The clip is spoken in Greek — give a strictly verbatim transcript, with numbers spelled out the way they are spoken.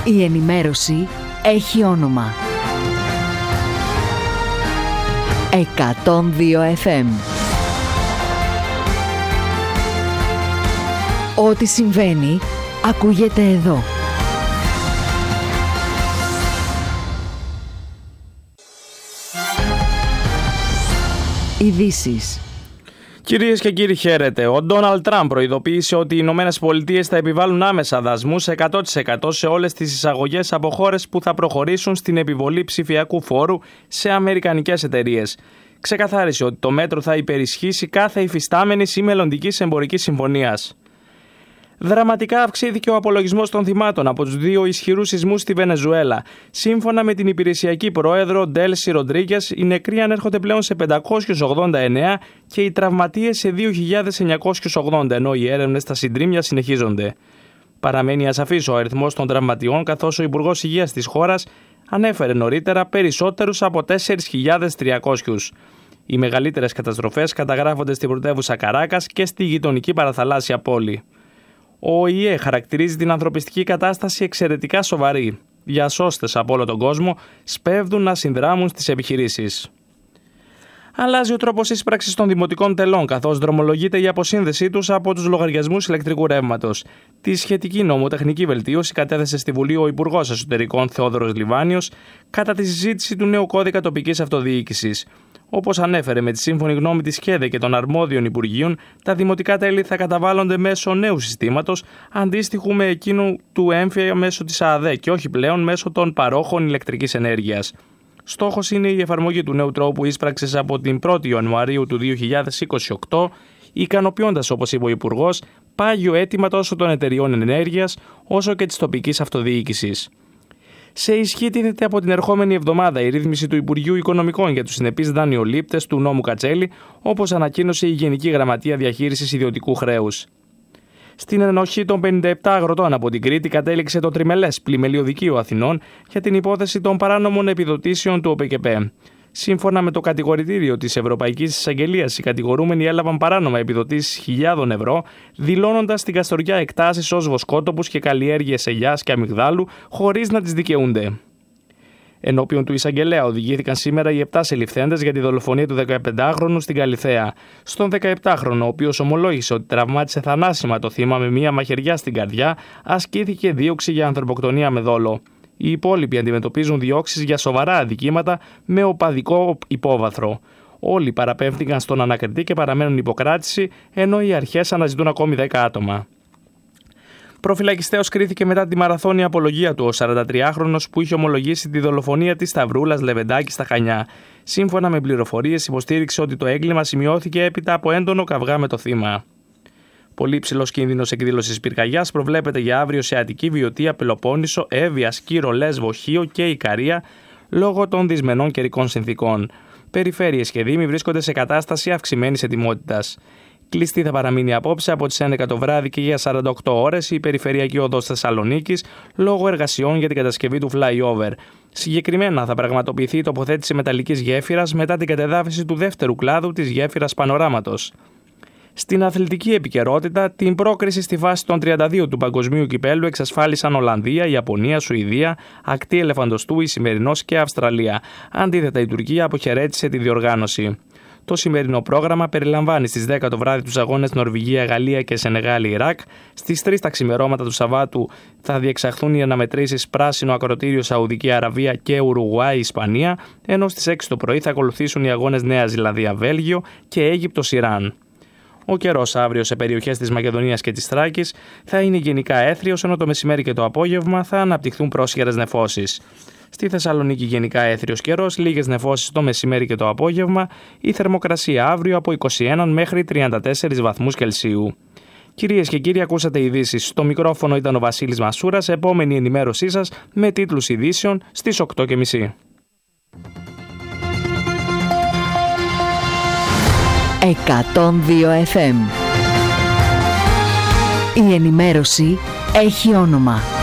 Η ενημέρωση έχει όνομα. εκατόν δύο εφ εμ. Ό,τι συμβαίνει, ακούγεται εδώ. Ειδήσεις. Κυρίες και κύριοι, χαίρετε. Ο Ντόναλντ Τραμπ προειδοποίησε ότι οι Ηνωμένες Πολιτείες θα επιβάλλουν άμεσα δασμούς εκατό τοις εκατό σε όλες τις εισαγωγές από χώρες που θα προχωρήσουν στην επιβολή ψηφιακού φόρου σε αμερικανικές εταιρείες. Ξεκαθάρισε ότι το μέτρο θα υπερισχύσει κάθε υφιστάμενης ή μελλοντικής εμπορικής συμφωνίας. Δραματικά αυξήθηκε ο απολογισμός των θυμάτων από τους δύο ισχυρούς σεισμούς στη Βενεζουέλα. Σύμφωνα με την υπηρεσιακή πρόεδρο Ντέλσι Ροντρίγκες, οι νεκροί ανέρχονται πλέον σε πεντακόσιους ογδόντα εννέα και οι τραυματίες σε δύο χιλιάδες εννιακόσιους ογδόντα, ενώ οι έρευνες στα συντρίμμια συνεχίζονται. Παραμένει ασαφής ο αριθμός των τραυματιών, καθώς ο Υπουργός Υγείας της χώρας ανέφερε νωρίτερα περισσότερους από τέσσερις χιλιάδες τριακόσιους. Οι μεγαλύτερες καταστροφές καταγράφονται στην πρωτεύουσα Καράκας και στη γειτονική παραθαλάσσια πόλη. Ο Ο Η Ε χαρακτηρίζει την ανθρωπιστική κατάσταση εξαιρετικά σοβαρή. Διασώστες από όλο τον κόσμο σπέβδουν να συνδράμουν στις επιχειρήσεις. Αλλάζει ο τρόπος ίσπραξης των δημοτικών τελών, καθώς δρομολογείται η αποσύνδεσή τους από τους λογαριασμούς ηλεκτρικού ρεύματος. Τη σχετική νομοτεχνική βελτίωση κατέθεσε στη Βουλή ο Υπουργός Εσωτερικών Θεόδωρος Λιβάνιος κατά τη συζήτηση του νέου κώδικα τοπικής αυτοδιοίκησης. Όπως ανέφερε, με τη σύμφωνη γνώμη της ΚΕΔΕ και των αρμόδιων Υπουργείων, τα δημοτικά τέλη θα καταβάλλονται μέσω νέου συστήματος, αντίστοιχου με εκείνου του έμφυα μέσω της ΑΔΕ και όχι πλέον μέσω των παρόχων ηλεκτρικής ενέργειας. Στόχος είναι η εφαρμογή του νέου τρόπου ίσπραξης από την πρώτη Ιανουαρίου του δύο χιλιάδες είκοσι οκτώ, ικανοποιώντας, όπως είπε ο Υπουργός, πάγιο αίτημα τόσο των εταιριών ενέργειας όσο και της τοπικής αυτοδιοίκησης. Σε ισχύ τίθεται από την ερχόμενη εβδομάδα η ρύθμιση του Υπουργείου Οικονομικών για τους συνεπείς δανειολήπτες του νόμου Κατσέλη, όπως ανακοίνωσε η Γενική Γραμματεία Διαχείρισης Ιδιωτικού Χρέους. Στην ενοχή των πενήντα επτά αγροτών από την Κρήτη κατέληξε το τριμελές πλημελιωδικείο Αθηνών για την υπόθεση των παράνομων επιδοτήσεων του ΟΠΕΚΕΠΕ. Σύμφωνα με το κατηγορητήριο της Ευρωπαϊκής Εισαγγελίας, οι κατηγορούμενοι έλαβαν παράνομα επιδοτήσεις χιλιάδων ευρώ, δηλώνοντας στην Καστοριά εκτάσεις ως βοσκότοπους και καλλιέργειες ελιάς και αμυγδάλου, χωρίς να τις δικαιούνται. Ενώπιον του εισαγγελέα οδηγήθηκαν σήμερα οι επτά συλληφθέντες για τη δολοφονία του δεκαπεντάχρονου στην Καλιθέα. Στον δεκαεπτάχρονο, ο οποίος ομολόγησε ότι τραυμάτισε θανάσιμα το θύμα με μία μαχαιριά στην καρδιά, ασκήθηκε δίωξη για ανθρωποκτονία με δόλο. Οι υπόλοιποι αντιμετωπίζουν διώξεις για σοβαρά αδικήματα με οπαδικό υπόβαθρο. Όλοι παραπέμφθηκαν στον ανακριτή και παραμένουν υποκράτηση, ενώ οι αρχές αναζητούν ακόμη δέκα άτομα. Προφυλακιστέως κρίθηκε μετά τη μαραθώνια απολογία του ο σαραντατριάχρονος που είχε ομολογήσει τη δολοφονία της Σταυρούλας Λεβεντάκη στα Χανιά. Σύμφωνα με πληροφορίες, υποστήριξε ότι το έγκλημα σημειώθηκε έπειτα από έντονο καυγά με το θύμα. Πολύ ψηλός κίνδυνος εκδήλωσης πυρκαγιάς προβλέπεται για αύριο σε Αττική, Βιωτία, Πελοπόννησο, Εύβοια, Σκύρο, Λέσβο, Χίο και Ικαρία λόγω των δυσμενών καιρικών συνθήκων. Περιφέρειες και δήμοι βρίσκονται σε κατάσταση αυξημένης ετοιμότητας. Κλειστή θα παραμείνει απόψε από τις έντεκα το βράδυ και για σαράντα οκτώ ώρες η περιφερειακή οδός Θεσσαλονίκης λόγω εργασιών για την κατασκευή του flyover. Συγκεκριμένα θα πραγματοποιηθεί η τοποθέτηση μεταλλικής γέφυρας μετά την κατεδάφιση του δεύτερου κλάδου της γέφυρας Πανοράματος. Στην αθλητική επικαιρότητα, την πρόκριση στη φάση των τριάντα δύο του Παγκοσμίου Κυπέλλου εξασφάλισαν Ολλανδία, Ιαπωνία, Σουηδία, Ακτή Ελεφαντοστού, Ισημερινός και Αυστραλία. Αντίθετα, η Τουρκία αποχαιρέτησε τη διοργάνωση. Το σημερινό πρόγραμμα περιλαμβάνει στις δέκα το βράδυ τους αγώνες Νορβηγία, Γαλλία και Σενεγάλη, Ιράκ. Στις τρεις τα ξημερώματα του Σαββάτου θα διεξαχθούν οι αναμετρήσεις Πράσινο Ακροτήριο, Σαουδική Αραβία και Ουρουγουάη, Ισπανία, ενώ στις έξι το πρωί θα ακολουθήσουν οι αγώνες Νέα Ζηλανδία, Βέλγιο και Αίγυπτος, Ιράν. Ο καιρός αύριο σε περιοχές της Μακεδονίας και της Θράκης θα είναι γενικά έθριος, ενώ το μεσημέρι και το απόγευμα θα αναπτυχθούν πρόσχερες νεφώσεις. Στη Θεσσαλονίκη γενικά έθριος καιρός, λίγες νεφώσεις το μεσημέρι και το απόγευμα, η θερμοκρασία αύριο από είκοσι ένα μέχρι τριάντα τέσσερις βαθμούς Κελσίου. Κυρίες και κύριοι, ακούσατε ειδήσεις. Στο μικρόφωνο ήταν ο Βασίλης Μασούρας. Επόμενη ενημέρωσή σας με τίτλους ειδήσεων στις οκτώ και μισή. εκατόν δύο εφ εμ. Η ενημέρωση έχει όνομα.